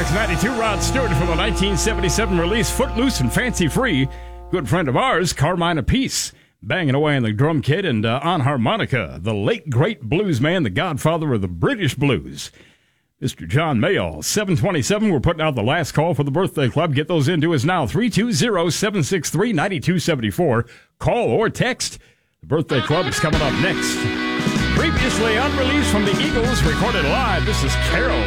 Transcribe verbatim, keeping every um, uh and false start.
six ninety-two, Rod Stewart from the nineteen seventy-seven release Footloose and Fancy Free. Good friend of ours, Carmine Appice, banging away on the drum kit and uh, on harmonica. The late great blues man, the godfather of the British blues, Mister John Mayall. seven twenty-seven, we're putting out the last call for the birthday club. Get those into us now, three two zero, seven six three, nine two seven four. Call or text. The birthday club is coming up next. Previously unreleased from the Eagles, recorded live, this is Carol.